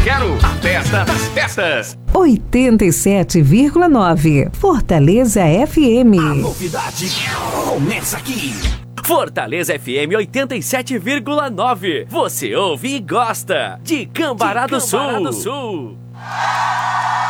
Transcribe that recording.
quero a festa das festas. 87,9 Fortaleza FM. A novidade começa aqui. Fortaleza FM 87,9. Você ouve e gosta de Cambará do Sul.